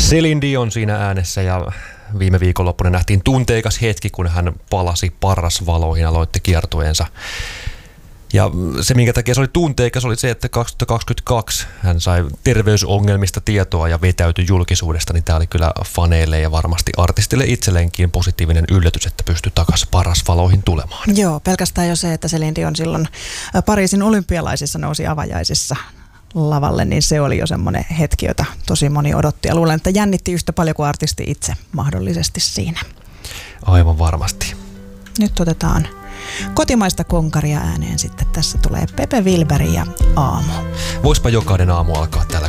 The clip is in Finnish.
Celine Dion siinä äänessä ja viime viikonloppuna nähtiin tunteikas hetki, kun hän palasi Parrasvaloihin ja aloitti kiertueensa. Ja se, minkä takia se oli tunteikas, oli se, että 2022 hän sai terveysongelmista tietoa ja vetäytyi julkisuudesta, niin tämä oli kyllä faneille ja varmasti artistille itselleenkin positiivinen yllätys, että pystyi takaisin Parrasvaloihin tulemaan. Joo, pelkästään jo se, että Celine Dion silloin Pariisin olympialaisissa nousi avajaisissa lavalle, niin se oli jo semmoinen hetki, jota tosi moni odotti. Ja luulen, että jännitti yhtä paljon kuin artisti itse mahdollisesti siinä. Aivan varmasti. Nyt otetaan kotimaista konkaria ääneen sitten. Tässä tulee Pepe Wilberg ja Aamu. Voispa jokainen aamu alkaa tällä